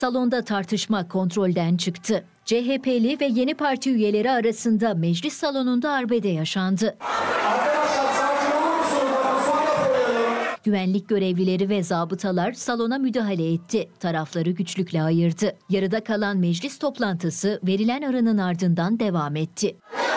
Salonda tartışma kontrolden çıktı. CHP'li ve Yeni Parti üyeleri arasında meclis salonunda arbede yaşandı. Güvenlik görevlileri ve zabıtalar salona müdahale etti. Tarafları güçlükle ayırdı. Yarıda kalan meclis toplantısı verilen aranın ardından devam etti.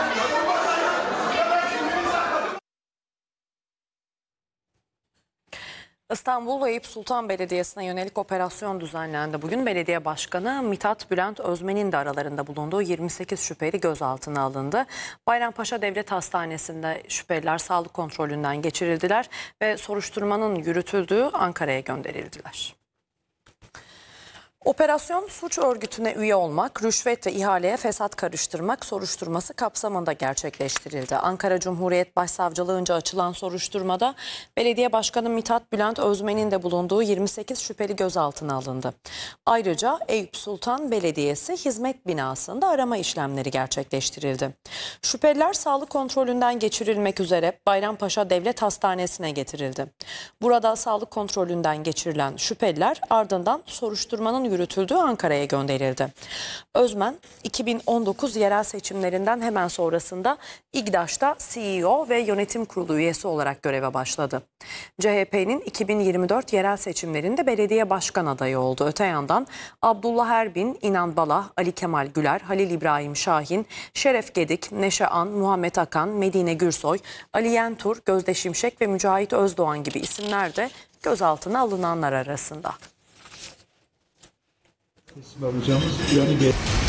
İstanbul ve Eyüp Sultan Belediyesi'ne yönelik operasyon düzenlendi. Bugün belediye başkanı Mithat Bülent Özmen'in de aralarında bulunduğu 28 şüpheli gözaltına alındı. Bayrampaşa Devlet Hastanesi'nde şüpheliler sağlık kontrolünden geçirildiler ve soruşturmanın yürütüldüğü Ankara'ya gönderildiler. Operasyon suç örgütüne üye olmak, rüşvet ve ihaleye fesat karıştırmak soruşturması kapsamında gerçekleştirildi. Ankara Cumhuriyet Başsavcılığınca açılan soruşturmada Belediye Başkanı Mithat Bülent Özmen'in de bulunduğu 28 şüpheli gözaltına alındı. Ayrıca Eyüp Sultan Belediyesi hizmet binasında arama işlemleri gerçekleştirildi. Şüpheliler sağlık kontrolünden geçirilmek üzere Bayrampaşa Devlet Hastanesi'ne getirildi. Burada sağlık kontrolünden geçirilen şüpheliler ardından soruşturmanın yürütüldüğü Ankara'ya gönderildi. Özmen 2019 yerel seçimlerinden hemen sonrasında İGDAŞ'ta CEO ve yönetim kurulu üyesi olarak göreve başladı. CHP'nin 2024 yerel seçimlerinde belediye başkan adayı oldu. Öte yandan Abdullah Erbin, İnan Balah, Ali Kemal Güler, Halil İbrahim Şahin, Şeref Gedik, Neşe An, Muhammed Akan, Medine Gürsoy, Ali Yentur, Gözde Şimşek ve Mücahit Özdoğan gibi isimler de gözaltına alınanlar arasında. Alacağımız